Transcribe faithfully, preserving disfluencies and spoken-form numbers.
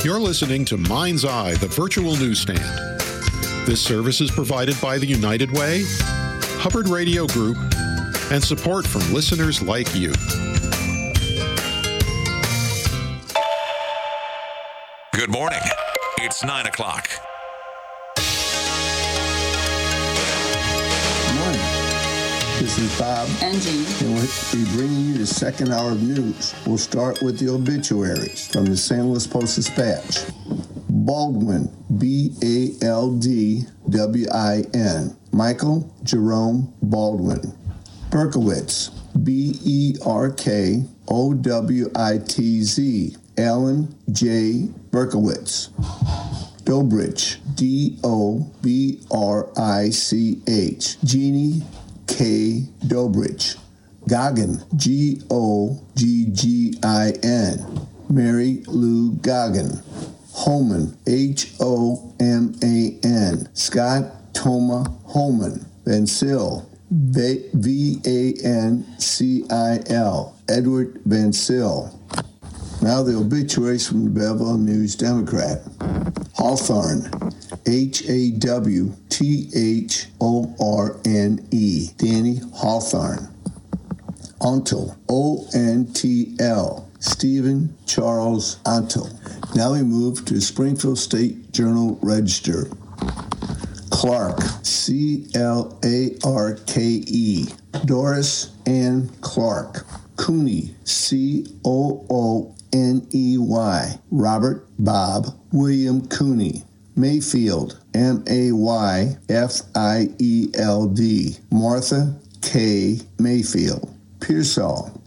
You're listening to Mind's Eye, the virtual newsstand. This service is provided by the United Way, Hubbard Radio Group, and support from listeners like you. Good morning. It's nine o'clock. Good morning. This is Bob. And Jean. And we'll be bringing you the second hour of news. We'll start with the obituaries from the Saint Louis Post-Dispatch. Baldwin, B A L D W I N. Michael Jerome Baldwin. Berkowitz, B E R K O W I T Z. Alan J. Berkowitz. Dobrich, D O B R I C H. Jeannie K. Dobrich. Goggin, G O G G I N. Mary Lou Goggin. Holman, H O M A N. Scott Toma Holman. Vancil, V A N C I L. Edward Vancil. Now the obituaries from the Belleville News Democrat. Hawthorne, H A W T H O R N E. Danny Hawthorne. Ontl, O N T L. Stephen Charles Ontl. Now we move to Springfield State Journal Register. Clark, C L A R K E. Doris Ann Clark. Cooney, C O O N E Y. Robert Bob William Cooney. Mayfield, M A Y F I E L D. Martha K. Mayfield. Pearsall,